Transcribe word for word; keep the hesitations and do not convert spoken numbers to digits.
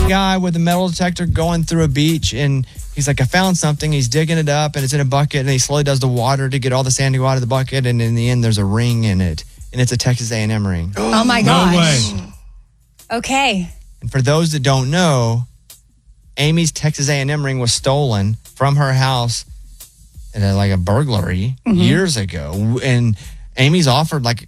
Guy with a metal detector going through a beach, and he's like, I found something. He's digging it up, and it's in a bucket, and he slowly does the water to get all the sand to go out of the bucket, and in the end, there's a ring in it, and it's a Texas A and M ring. Oh, my gosh. No way. Okay. And for those that don't know, Amy's Texas A and M ring was stolen from her house in a, like a burglary mm-hmm. years ago, and Amy's offered like